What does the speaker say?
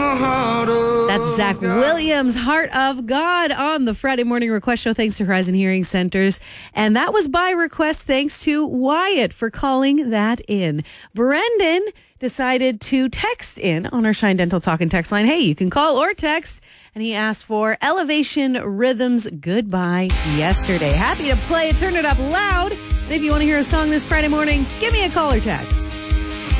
That's Zach Williams, Heart of God, on the Friday Morning Request Show, thanks to Horizon Hearing Centers. And that was by request, thanks to Wyatt for calling that in. Brendan decided to text in on our Shine Dental Talk text line. Hey, you can call or text. And he asked for Elevation Rhythms' Goodbye Yesterday. Happy to play it. Turn it up loud. And if you want to hear a song this Friday morning, give me a call or text.